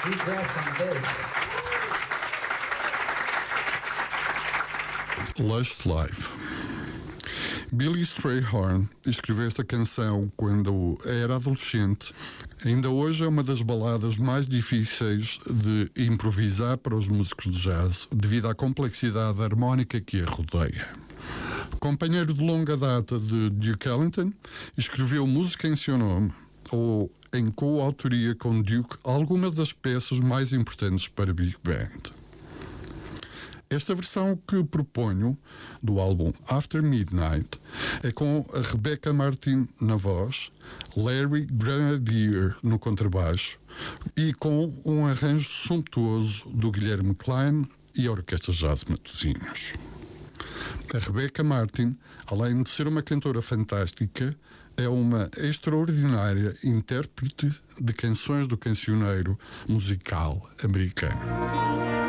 Regress on bass. Lush Life. Billy Strayhorn escreveu esta canção quando era adolescente. Ainda hoje é uma das baladas mais difíceis de improvisar para os músicos de jazz, devido à complexidade harmónica que a rodeia. Companheiro de longa data de Duke Ellington, escreveu música em seu nome, ou em coautoria com Duke, algumas das peças mais importantes para Big Band. Esta versão que proponho, do álbum After Midnight, é com a Rebecca Martin na voz, Larry Grenadier no contrabaixo e com um arranjo sumptuoso do Guilherme Klein e a Orquestra Jazz Matosinhos. A Rebecca Martin, além de ser uma cantora fantástica, é uma extraordinária intérprete de canções do cancioneiro musical americano.